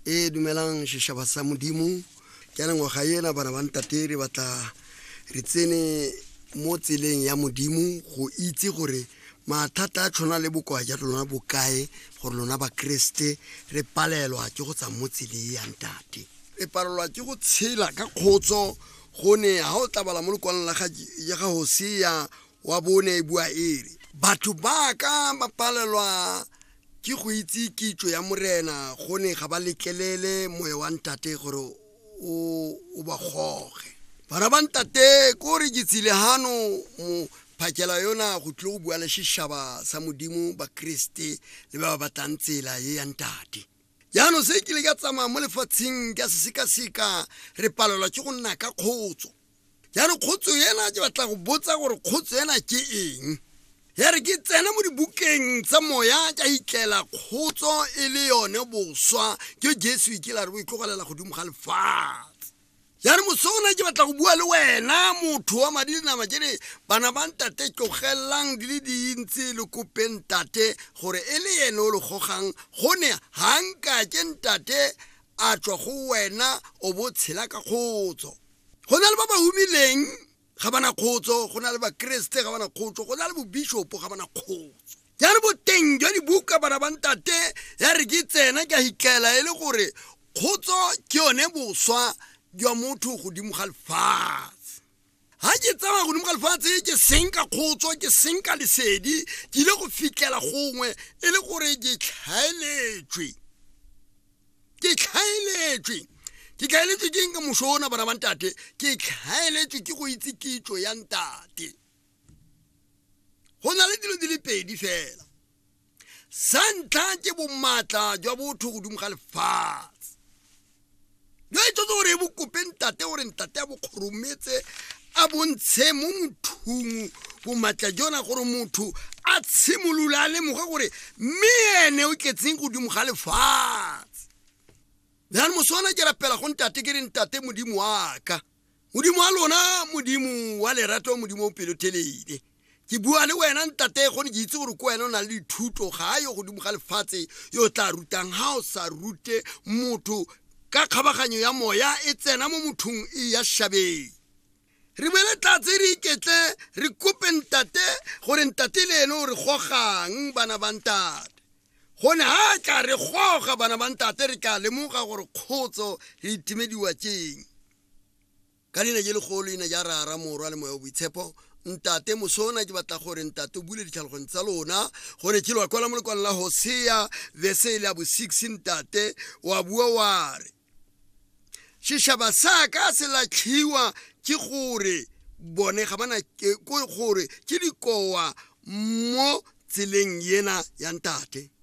dumelang shishaba sa modimo ke ana ngwaga ena bana ba ntate re batla re tsene mo tseleng ya modimo go itse gore mathata a tshwana le bokoa ja lona bokae gore lona ba Kriste re palelwa ke go tsa mo tseleng ya ntate, re palelwa ke go tshela ka khotso gone ha o tlabala mo lekwana la ga Hosea wa bone e bua ere batho ba ka ba palelwa ke go itse kitso ya morena gone ga ba lekelele moya wa ntate gore o ba goge bana ba ntate ko re gitsile hano mo phakela yona go tlo go bua le shishaba sa modimo ba Kriste le ba batlang tsela ye ya ntate. Yano se ke le ka tsama mo lefatsheng ka sika re palelwa ke go nna ka khotso. Yano khotso yena ke batla go botsa gore khotso yena ke eng. Ya re ke tsena mo dibukeng tsa moya ka ikela khotso e le yone boswa ke Jesu ke la re bo itlogelela godimo ga lefatshe. Ya re mosona ke batla go bua le wena motho wa madi le nama kere bana ba ntate tlogelang di le dintsi le kopeng ntate gore e le yena o le gogang gone hanka ke ntate a tswa go wena o bo tshela ka khotso. Go na le ba ba humileng ga bana khotso, go na le ba Kriste ga bana khotso, go na le bo bishop ga bana khotso. Ya re bo teng jwa dibuka bana ba ntate ya re ke tsena ka hikela e le gore khotso ke yone boswa jwa motho godimo ga lefatshe. Ha ke tsama godimo ga lefatshe ke senka khotso, ke senka lesedi ke ile go fikela gongwe e le gore ke tlhaeletswe ke ka moshona bana ba ntate ke tlhaeletswe ke go itse kitso ya ntate. Go na le dilo di le pedi fela. Sa ntlha ke bomatla jwa botho godimo ga lefatshe. No e tlo gore bo kope ntate gore ntate a bo khorometse a bontshe mo mothung bomatla jona gore motho a tshimolola le moga gore mme ene o ketseng godimo ga lefatshe. Ya moswana ke rapela go ntate ke re ntate modimo wa ka, modimo wa lona, modimo wa lerato, modimo o pelo telele. Ke bua le wena ntate go ke itse gore ko wena o na le thuto ga yo godimo ga lefatshe yo tla rutang ha o sa rute motho ka kgabaganyo ya moya e tsena mo mothong e ya shabeng. Re bele tlatse re iketle re kope ntate gore ntate le ene o re gogang bana ba ntate. Gone ha ka re goga bana ba ntate re ka lemoga gore khotso re itimediwa keng. Ka dina je le golo ina ja rara morwa le moya o boitshepo ntate mosona ke batla gore ntate o bule ditlhalogong tsa lona gore ke lwa kwala mo lekwana la Hosea verse ya bo 6 ntate wa bua wa re shishaba sa ka se latlhiwa ke gore bone ga bana ke gore ke dikowa mo tseleng yena ya ntate.